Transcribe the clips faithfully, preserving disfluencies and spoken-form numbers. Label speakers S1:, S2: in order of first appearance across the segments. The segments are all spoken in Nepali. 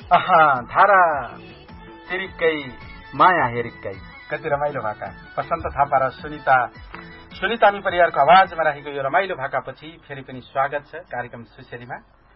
S1: आहा धारा तिरिक्कै माया हेरिक्कै कति रमाइलो भाका वसन्त थापा र सुनिता सुनितानी परिवारको आवाजमा रहेको यो रमाइलो भाकापछि फेरि पनि स्वागत छ कार्यक्रम सुसेलीमा।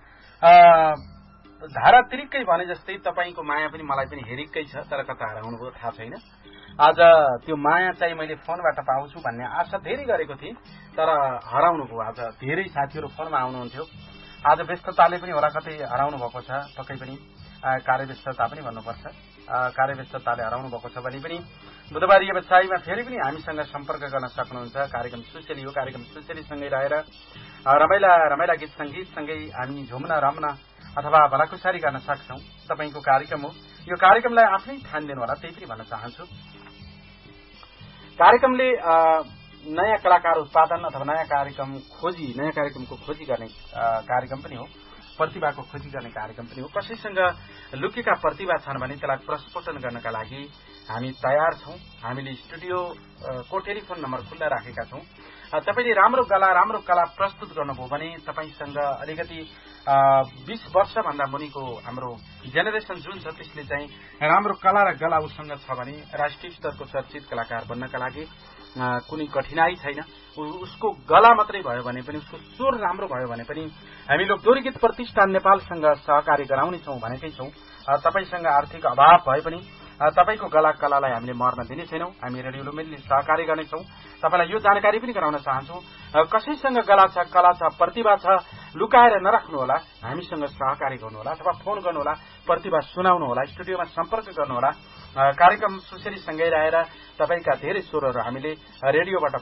S1: धारा तिरिक्कै भने जस्तै तपाईको माया पनि मलाई पनि हेरिक्कै छ, तर कता हराउनुभयो थाहा छैन। आज त्यो माया चाहिँ मैले फोनबाट पाउँछु भन्ने आशा धेरै गरेको थिएँ, तर हराउनुभयो। आज धेरै साथीहरू फोनमा आउनुहुन्थ्यो, आज व्यस्तताले पनि होला कतै हराउनु भएको छ, पक्कै पनि कार्यव्यस्तता पनि भन्नुपर्छ, कार्यव्यस्तताले हराउनु भएको छ भने पनि बुधबारी व्यवसायमा फेरि पनि हामीसँग सम्पर्क गर्न सक्नुहुन्छ। कार्यक्रम सुसेली हो, कार्यक्रम सुसेलीसँगै रहेर रमाइला रमाइला गीत सङ्गीतसँगै हामी झुम्न रम्न अथवा भलाकुसारी गर्न सक्छौं। तपाईको कार्यक्रम हो, यो कार्यक्रमलाई आफ्नै ठान दिनु होला, त्यही पनि भन्न चाहन्छु। कार्यक्रमले नयाँ कलाकार उत्पादन अथवा नयाँ कार्यक्रम खोजी नयाँ कार्यक्रमको खोजी गर्ने कार्यक्रम पनि हो, प्रतिभाको खोजी गर्ने कार्यक्रम पनि हो। कसैसँग लुकेका प्रतिभा छन् भने त्यसलाई प्रस्फोटन गर्नका लागि हामी तयार छौं। हामीले स्टुडियो को टेलिफोन नम्बर खुल्ला राखेका छौं। तपाईले राम्रो गला राम्रो कला प्रस्तुत गर्नुभयो भने तपाईसँग अलिकति बीस वर्ष भन्दा मुनिको हाम्रो जेनेरेसन जुन छ त्यसले चाहिँ राम्रो कला र गला उसँग छ भने राष्ट्रिय स्तरको चर्चित कलाकार बन्नका लागि कुनै कठिनाई छैन। उसको गला मात्रै भयो भने पनि, उसको स्वर राम्रो भयो भने पनि हामी लोकदोरी गीत प्रतिष्ठान नेपालसँग सहकारी गराउनेछौँ भनेकै छौँ। तपाईसँग आर्थिक अभाव भए पनि तपाईको गला कलालाई हामीले मर्न दिने छैनौं। हामी रेडियो लुम्बिनीले सहकारी गर्नेछौँ। तपाईलाई यो जानकारी पनि गराउन चाहन्छौँ, कसैसँग गला छ, कला छ, प्रतिभा छ, लुकाएर नराख्नु होला, हामीसँग सहकारी गर्नुहोला अथवा फोन गर्नुहोला, प्रतिभा सुनाउनु होला, स्टुडियोमा सम्पर्क गर्नुहोला। कार्यक्रम सुसेलीसँगै रहेर तपाईका धेरै स्वरहरू हामीले रेडियोबाट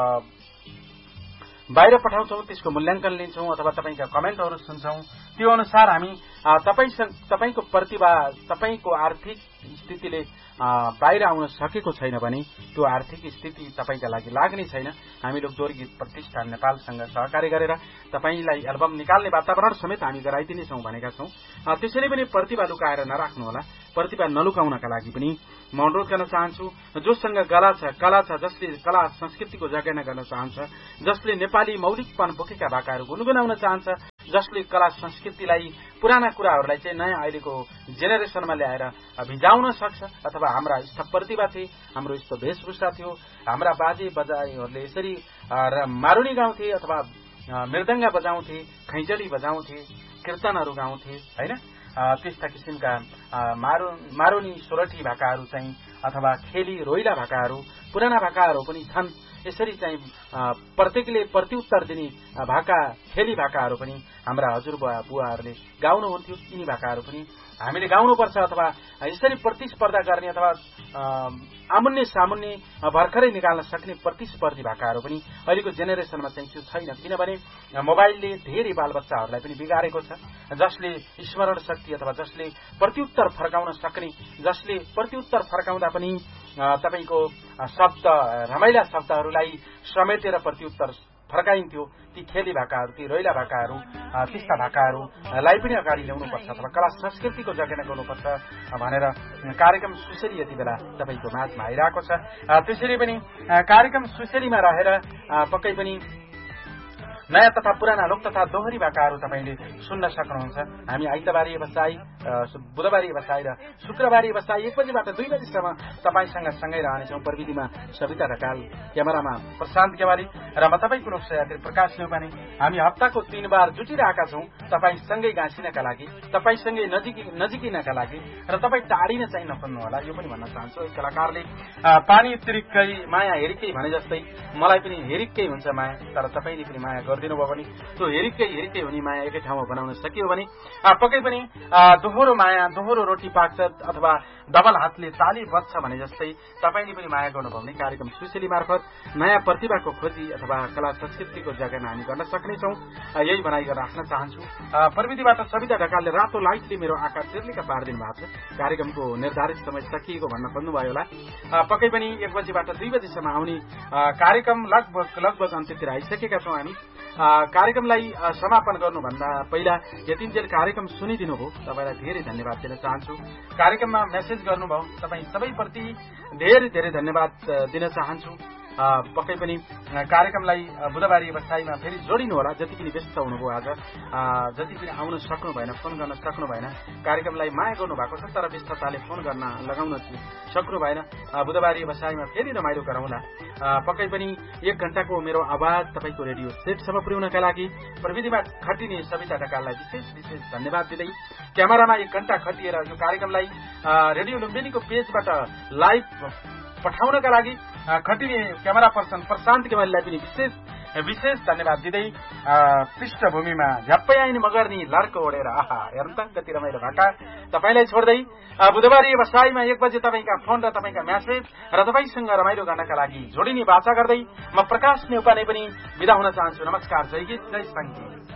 S1: बाहिर पठाउँछौं, त्यसको मूल्याङ्कन लिन्छौं अथवा तपाईका कमेन्टहरू सुन्छौं। त्यो अनुसार हामी तपाईसँग तपाईको प्रतिभा तपाईको आर्थिक स्थितिले बाहिर आउन सकेको छैन भने त्यो आर्थिक स्थिति तपाईका लागि लाग्ने छैन। हामी लोकदोरी गीत प्रतिष्ठान नेपालसँग सहकारी गरेर तपाईलाई एल्बम निकाल्ने वातावरण समेत हामी गराइदिनेछौं भनेका छौं। त्यसैले पनि प्रतिभा लुकाएर नराख्नु होला। प्रतिभा नलुकाउनका लागि पनि म अनुरोध गर्न चाहन्छु, जोसँग गला छ, कला छ, जसले कला संस्कृतिको जगेर्ना गर्न चाहन्छ, जसले नेपाली मौलिकपन बोकेका भाकाहरू गुनगुनाउन चाहन्छ, जसले कला संस्कृतिलाई पुराना कुराहरूलाई चाहिँ नयाँ अहिलेको जेनेरेसनमा ल्याएर भिजाउन सक्छ, अथवा हाम्रा यस्ता प्रतिभा थिए, हाम्रो यस्तो वेशभूषा थियो, हाम्रा बाजे बजाइहरूले यसरी मारुनी गाउँथे अथवा मृदङ्ग बजाउँथे, खैँजडी बजाउँथे, कीर्तनहरू गाउँथे हैन। त्यस्ता किसिमका मारु मारुनी सोरठी भाकाहरू चाहिँ अथवा खेली रोइला भाकाहरू पुराना भाकाहरू पनि छन्। यसरी चाहिँ प्रत्येकले प्रत्युत्तर दिने भाका खेली भाकाहरू पनि हाम्रा हजुरबुवा बुवाहरूले गाउनुहुन्थ्यो। यिनी भाकाहरू पनि हामीले गाउनुपर्छ अथवा यसरी प्रतिस्पर्धा गर्ने अथवा आमुन्ने सामुन्ने भर्खरै निकाल्न सक्ने प्रतिस्पर्धी भाकाहरू पनि अहिलेको जेनेरेसनमा चाहिँ त्यो छैन। किनभने मोबाइलले धेरै बालबच्चाहरूलाई पनि बिगारेको छ, जसले स्मरण शक्ति अथवा जसले प्रत्युत्तर फर्काउन सक्ने, जसले प्रत्युत्तर फर्काउँदा पनि तपाईको शब्द रमाइला शब्दहरूलाई समेटेर प्रत्युत्तर फर्काइन्थ्यो। ती खेली भाकाहरू, ती रोइला भाकाहरू, त्यस्ता भाकाहरूलाई पनि अगाडि ल्याउनुपर्छ अथवा कला संस्कृतिको जगेर्ना गर्नुपर्छ भनेर कार्यक्रम सुसेली यति बेला तपाईको माझमा आइरहेको छ। त्यसरी पनि कार्यक्रम सुसेलीमा रहेर पक्कै पनि नयाँ तथा पुराना लोक तथा दोहोरी भाकाहरू तपाईले सुन्न सक्नुहुन्छ। हामी आइतबारी बसाई, बुधबारी बसाई र शुक्रबारी बसाई एक बजीबाट दुई बजीसम्म तपाईसँग सँगै रहनेछौँ। प्रविधिमा सविता ढकाल, क्यामेरामा प्रशान्त केवारी र म तपाईँको रूप सहयात्री प्रकाश नेउपाने। हामी हप्ताको तीन बार जुटिरहेका छौँ तपाईसँगै गाँसिनका लागि, तपाईसँगै नजिक नजिकिनका लागि र तपाईँ टाढिन चाहिँ नफुन्नु होला, यो पनि भन्न चाहन्छु। एक कलाकारले पानी तिरिक्कै माया हेरिक्कै भने जस्तै मलाई पनि हेरिक्कै हुन्छ माया, तर तपाईँले पनि माया गरिदिनु भयो भने त्यो हेरिक्कै हेरिक्कै हुने माया एकै ठाउँमा बनाउन सकियो भने पक्कै पनि दोहोरो माया दोहोरो रोटी पाक्छ अथवा डबल हातले ताली बज्छ भने जस्तै तपाईले पनि माया गर्नुभयो भने कार्यक्रम सुसेली मार्फत नयाँ प्रतिभाको खोजी अथवा कला संस्कृतिको जगेर्ना हामी गर्न सक्नेछौँ। यही भनाइ गर्न राख्न चाहन्छु। प्रविधिबाट सविता ढकालले रातो लाइटले मेरो आँखा चिर्लिका पारिदिनु भएको छ। कार्यक्रमको निर्धारित समय सकिएको भन्न खोज्नुभयो होला। पक्कै पनि एक बजीबाट दुई बजीसम्म आउने कार्यक्रम लगभग लगभग अन्त्यतिर आइसकेका छौँ। हामी कार्यक्रमलाई समापन गर्नुभन्दा पहिला यतिन्जेल कार्यक्रम सुनिदिनु भयो तपाईलाई धेरै धन्यवाद दिन चाहन्छु। कार्यक्रममा मेसेज गर्नुभयो, तपाईँ सबैप्रति धेरै धेरै धन्यवाद दिन चाहन्छु। पक्कै पनि कार्यक्रमलाई बुधबारी व्यवसायमा फेरि जोडिनु होला। जति पनि व्यस्त हुनुभयो आज, जति पनि आउन सक्नु भएन, फोन गर्न सक्नु भएन, कार्यक्रमलाई माया गर्नु भएको छ तर व्यस्तताले फोन गर्न लगाउन सक्नु भएन, बुधबारी व्यवसायमा फेरि रमाइलो गरौँला। पक्कै पनि एक घण्टाको मेरो आवाज तपाईँको रेडियो सेटसम्म पुर्याउनका लागि प्रविधिमा खटिने सविता ढकाललाई विशेष विशेष धन्यवाद दिँदै क्यामेरामा एक घण्टा खटिएर यो कार्यक्रमलाई रेडियो लुम्बिनीको पेजबाट लाइभ पठाउनका लागि खटिने क्यामेरा पर्सन प्रशान्त केवललाई पनि विशेष विशेष धन्यवाद दिँदै पृष्ठभूमिमा झ्याप्पै आइने मगर्नी लर्को ओढेर आहा हेर्नु त कति रमाइलो भाका तपाईँलाई छोड्दै बुधबारी व्यवसायमा एक बजे तपाईँका फोन र तपाईँका म्यासेज र तपाईँसँग रमाइलो गर्नका लागि जोडिने बाचा गर्दै म प्रकाश नेउपा नै पनि बिदा हुन चाहन्छु। नमस्कार, जय गीत, जय सङ्गीत।